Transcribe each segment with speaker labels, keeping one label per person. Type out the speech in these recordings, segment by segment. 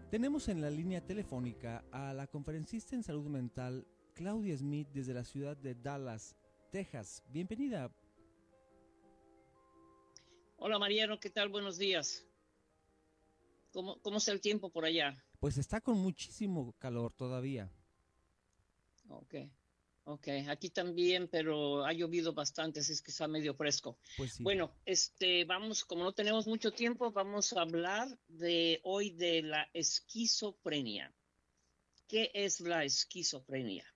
Speaker 1: Tenemos en la línea telefónica a la conferencista en salud mental Claudia Smith desde la ciudad de Dallas, Texas. Bienvenida.
Speaker 2: Hola Mariano, ¿qué tal? Buenos días. ¿Cómo está el tiempo por allá?
Speaker 1: Pues está con muchísimo calor todavía.
Speaker 2: Ok, ok. Aquí también, pero ha llovido bastante, así es que está medio fresco.
Speaker 1: Pues sí.
Speaker 2: Bueno, vamos, como no tenemos mucho tiempo, vamos a hablar hoy de la esquizofrenia. ¿Qué es la esquizofrenia?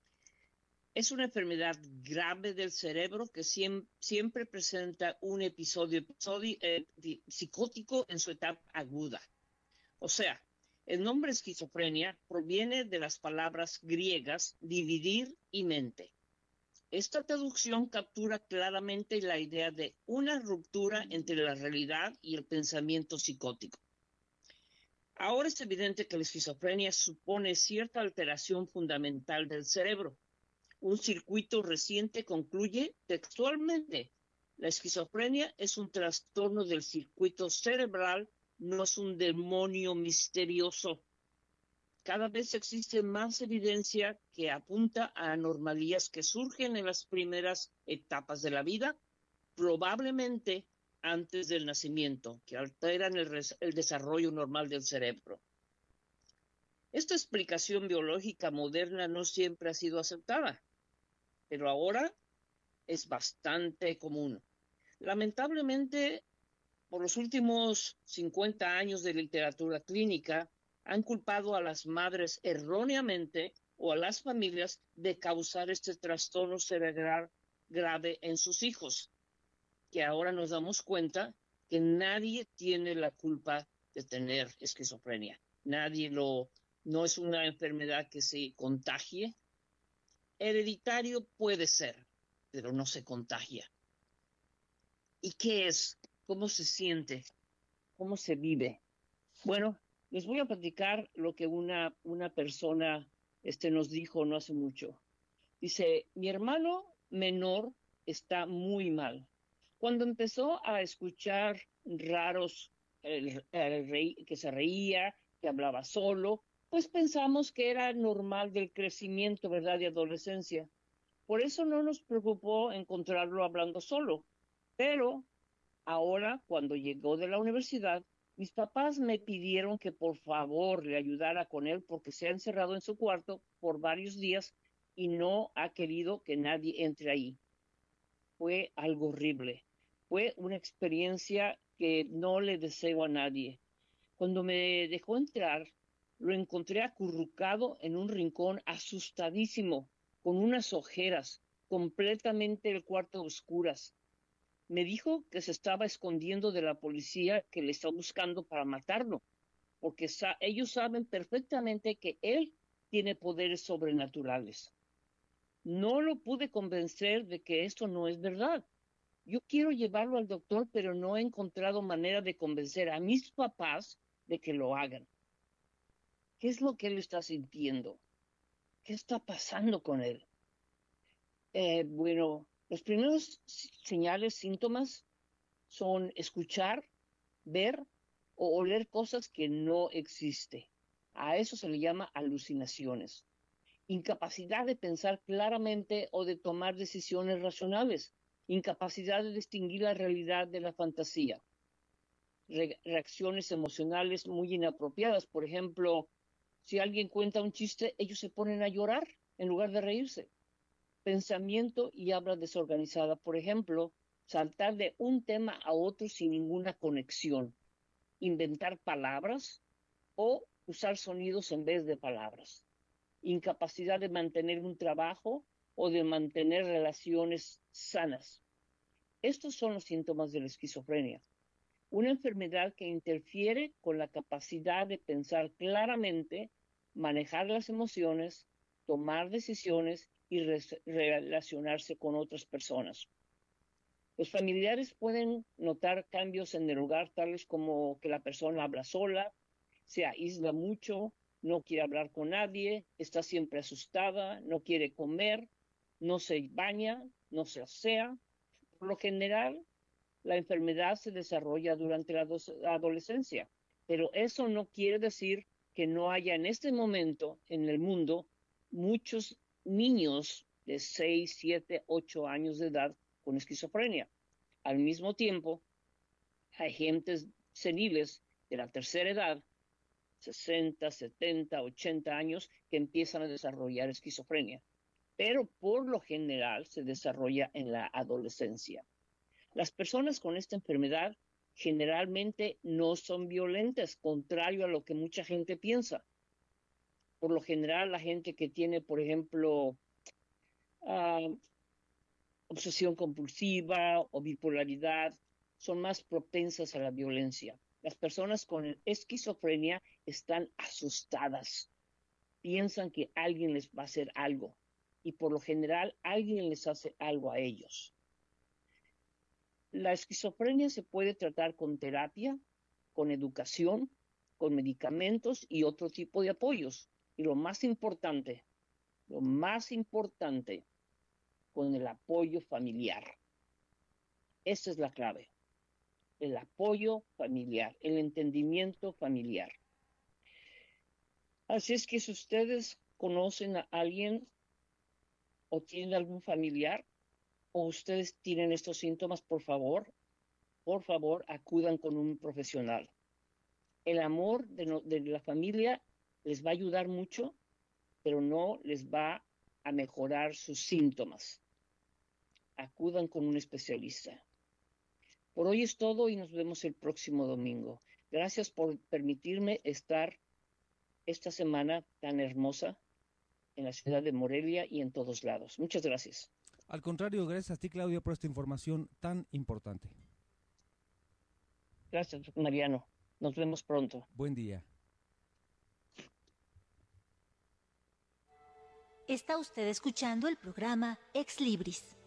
Speaker 2: Es una enfermedad grave del cerebro que siempre presenta un episodio psicótico en su etapa aguda. O sea, el nombre esquizofrenia proviene de las palabras griegas dividir y mente. Esta traducción captura claramente la idea de una ruptura entre la realidad y el pensamiento psicótico. Ahora es evidente que la esquizofrenia supone cierta alteración fundamental del cerebro. Un circuito reciente concluye textualmente: la esquizofrenia es un trastorno del circuito cerebral, no es un demonio misterioso. Cada vez existe más evidencia que apunta a anomalías que surgen en las primeras etapas de la vida, probablemente antes del nacimiento, que alteran el desarrollo normal del cerebro. Esta explicación biológica moderna no siempre ha sido aceptada, pero ahora es bastante común. Lamentablemente, por los últimos 50 años de literatura clínica, han culpado a las madres erróneamente o a las familias de causar este trastorno cerebral grave en sus hijos, que ahora nos damos cuenta que nadie tiene la culpa de tener esquizofrenia. No es una enfermedad que se contagie. Hereditario puede ser, pero no se contagia. ¿Y qué es? ¿Cómo se siente? ¿Cómo se vive? Bueno, les voy a platicar lo que una persona nos dijo no hace mucho. Dice: mi hermano menor está muy mal. Cuando empezó a escuchar raros, que se reía, que hablaba solo, pues pensamos que era normal del crecimiento, ¿verdad?, de adolescencia. Por eso no nos preocupó encontrarlo hablando solo. Pero ahora, cuando llegó de la universidad, mis papás me pidieron que por favor le ayudara con él porque se ha encerrado en su cuarto por varios días y no ha querido que nadie entre ahí. Fue algo horrible. Fue una experiencia que no le deseo a nadie. Cuando me dejó entrar, lo encontré acurrucado en un rincón, asustadísimo, con unas ojeras, completamente el cuarto a oscuras. Me dijo que se estaba escondiendo de la policía que le está buscando para matarlo, porque ellos saben perfectamente que él tiene poderes sobrenaturales. No lo pude convencer de que esto no es verdad. Yo quiero llevarlo al doctor, pero no he encontrado manera de convencer a mis papás de que lo hagan. ¿Qué es lo que él está sintiendo? ¿Qué está pasando con él? Bueno, los primeros señales, síntomas son escuchar, ver o oler cosas que no existen. A eso se le llama alucinaciones. Incapacidad de pensar claramente o de tomar decisiones racionales. Incapacidad de distinguir la realidad de la fantasía. Reacciones emocionales muy inapropiadas. Por ejemplo, si alguien cuenta un chiste, ellos se ponen a llorar en lugar de reírse. Pensamiento y habla desorganizada. Por ejemplo, saltar de un tema a otro sin ninguna conexión. Inventar palabras o usar sonidos en vez de palabras. Incapacidad de mantener un trabajo o de mantener relaciones sanas. Estos son los síntomas de la esquizofrenia. Una enfermedad que interfiere con la capacidad de pensar claramente, manejar las emociones, tomar decisiones y relacionarse con otras personas. Los familiares pueden notar cambios en el hogar, tales como que la persona habla sola, se aísla mucho, no quiere hablar con nadie, está siempre asustada, no quiere comer, no se baña, no se asea. Por lo general, la enfermedad se desarrolla durante la adolescencia, pero eso no quiere decir que no haya en este momento en el mundo muchos niños de 6, 7, 8 años de edad con esquizofrenia. Al mismo tiempo, hay gentes seniles de la tercera edad, 60, 70, 80 años, que empiezan a desarrollar esquizofrenia. Pero por lo general se desarrolla en la adolescencia. Las personas con esta enfermedad generalmente no son violentas, contrario a lo que mucha gente piensa. Por lo general, la gente que tiene, por ejemplo, obsesión compulsiva o bipolaridad, son más propensas a la violencia. Las personas con esquizofrenia están asustadas, piensan que alguien les va a hacer algo y por lo general alguien les hace algo a ellos. La esquizofrenia se puede tratar con terapia, con educación, con medicamentos y otro tipo de apoyos. Y lo más importante, con el apoyo familiar. Esa es la clave. El apoyo familiar, el entendimiento familiar. Así es que si ustedes conocen a alguien o tienen algún familiar o ustedes tienen estos síntomas, por favor, acudan con un profesional. El amor de la familia les va a ayudar mucho, pero no les va a mejorar sus síntomas. Acudan con un especialista. Por hoy es todo y nos vemos el próximo domingo. Gracias por permitirme estar esta semana tan hermosa en la ciudad de Morelia y en todos lados. Muchas gracias.
Speaker 1: Al contrario, gracias a ti, Claudia, por esta información tan importante.
Speaker 2: Gracias, Mariano. Nos vemos pronto.
Speaker 1: Buen día.
Speaker 3: Está usted escuchando el programa Ex Libris.